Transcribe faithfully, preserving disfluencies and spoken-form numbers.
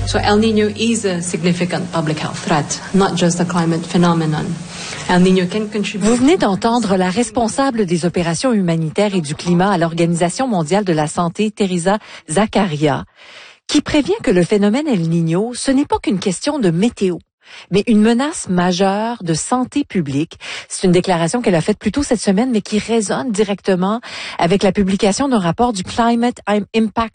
So El Niño is a significant public health threat, not just a climate phenomenon. El Niño can contribute. Vous venez d'entendre la responsable des opérations humanitaires et du climat à l'Organisation mondiale de la santé, Teresa Zakaria, qui prévient que le phénomène El Niño, ce n'est pas qu'une question de météo, mais une menace majeure de santé publique. C'est une déclaration qu'elle a faite plus tôt cette semaine, mais qui résonne directement avec la publication d'un rapport du Climate Impact